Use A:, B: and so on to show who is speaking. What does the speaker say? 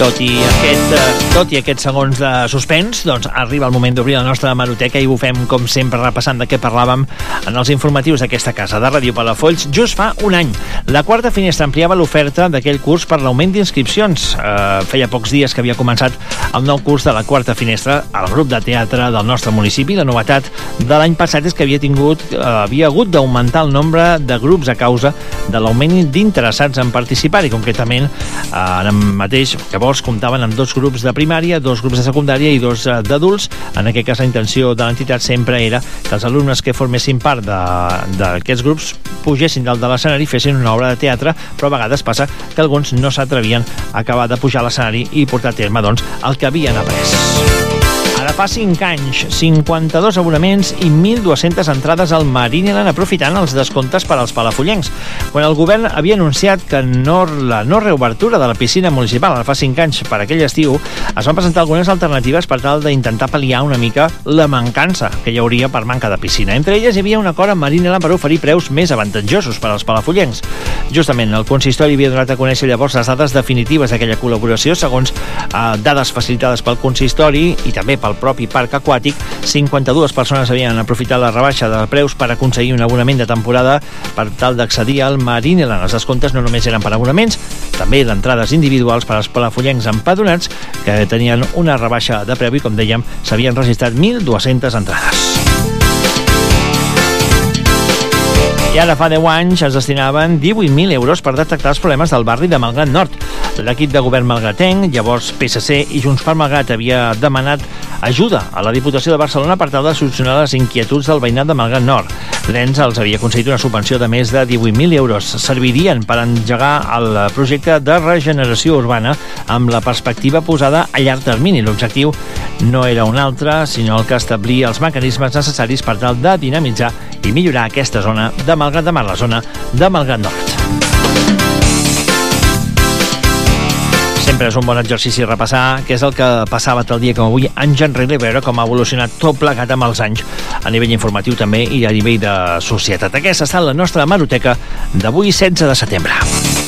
A: Tot i aquests segons de suspens, doncs arriba el moment d'obrir la nostra hemeroteca i ho fem, com sempre, repassant de què parlàvem en els informatius d'aquesta casa de Ràdio Palafolls just fa un any. La Quarta Finestra ampliava l'oferta d'aquell curs per l'augment d'inscripcions. Feia pocs dies que havia començat el nou curs de la Quarta Finestra al grup de teatre del nostre municipi. La novetat de l'any passat és que havia hagut d'augmentar el nombre de grups a causa de l'augment d'interessats en participar, i concretament ara mateix llavors comptaven amb 2 grups de primària, 2 grups de secundària i 2 d'adults. En aquest cas la intenció de l'entitat sempre era que els alumnes que formessin part d'aquests grups pugessin dalt de l'escenari i fessin una obra de teatre, però a vegades passa que alguns no s'atrevien a acabar de pujar a l'escenari i portar a terme el que havien après. Ara fa 5 anys, 52 abonaments i 1.200 entrades al Marineland, aprofitant els descomptes per als palafollencs. Quan el govern havia anunciat que la no reobertura de la piscina municipal ara fa 5 anys per aquell estiu, es van presentar algunes alternatives per tal d'intentar pal·liar una mica la mancança que hi hauria per manca de piscina. Entre elles hi havia un acord amb Marineland per oferir preus més avantatjosos per als palafollencs. Justament el consistori havia donat a conèixer llavors les dades definitives d'aquella col·laboració. Segons dades facilitades pel consistori i també pel propi parc aquàtic, 52 persones havien aprofitat la rebaixa de preus per aconseguir un abonament de temporada per tal d'accedir al Marineland. Els descomptes no només eren per abonaments, també d'entrades individuals per als palafollencs empadronats que tenien una rebaixa de preu i, com dèiem, s'havien registrat 1.200 entrades. I ara fa 10 anys es destinaven 18.000 euros per detectar els problemes del barri de Malgrat Nord. L'equip de govern malgratenc, llavors PSC i Junts per Malgrat, havia demanat ajuda a la Diputació de Barcelona per tal de solucionar les inquietuds del veïnat de Malgrat Nord. L'ENS els havia aconseguit una subvenció de més de 18.000 euros. Servirien per engegar el projecte de regeneració urbana amb la perspectiva posada a llarg termini. L'objectiu no era un altre, sinó el que establia els mecanismes necessaris per tal de dinamitzar i millorar aquesta zona de Malgrat de Mar, la zona de Malgrat Nord. Sempre és un bon exercici repassar què és el que passava tal dia com avui, anys enrere, i veure com ha evolucionat tot plegat amb els anys a nivell informatiu també i a nivell de societat. Aquesta ha estat la nostra hemeroteca d'avui, 16 de setembre.